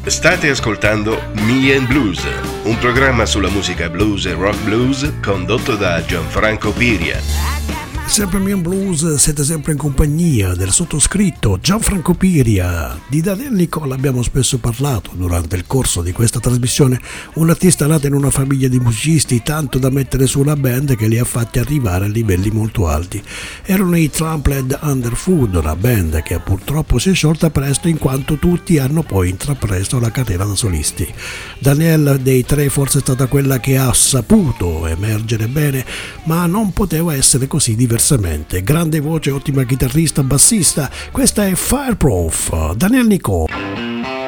State ascoltando Me and Blues, un programma sulla musica blues e rock blues condotto da Gianfranco Piria. Sempre Me and Blues, siete sempre in compagnia del sottoscritto Gianfranco Piria. Di Daniel Nicole abbiamo spesso parlato durante il corso di questa trasmissione, un artista nato in una famiglia di musicisti, tanto da mettere su una band che li ha fatti arrivare a livelli molto alti. Erano i Trampled Underfoot, una band che purtroppo si è sciolta presto in quanto tutti hanno poi intrapreso la carriera da solisti. Daniel dei tre forse è stata quella che ha saputo emergere bene, ma non poteva essere così diversamente. Grande voce, ottima chitarrista, bassista. Questa è Fireproof, Daniel Nicole.